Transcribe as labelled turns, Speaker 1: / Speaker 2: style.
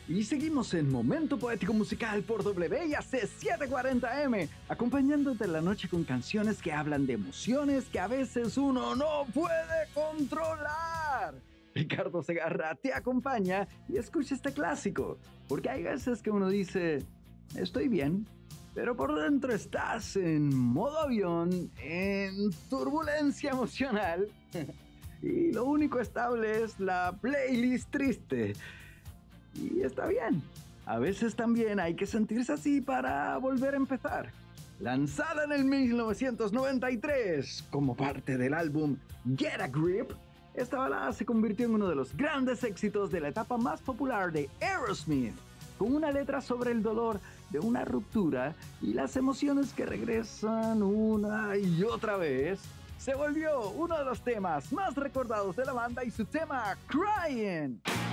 Speaker 1: Y seguimos en Momento Poético Musical por WIAC 740M, acompañándote en la noche con canciones que hablan de emociones que a veces uno no puede controlar. Ricardo Segarra te acompaña y escucha este clásico, porque hay veces que uno dice, estoy bien, pero por dentro estás en modo avión, en turbulencia emocional, y lo único estable es la playlist triste. Y está bien. A veces también hay que sentirse así para volver a empezar. Lanzada en el 1993 como parte del álbum Get a Grip, esta balada se convirtió en uno de los grandes éxitos de la etapa más popular de Aerosmith, con una letra sobre el dolor de una ruptura y las emociones que regresan una y otra vez. Se volvió uno de los temas más recordados de la banda y su tema Crying.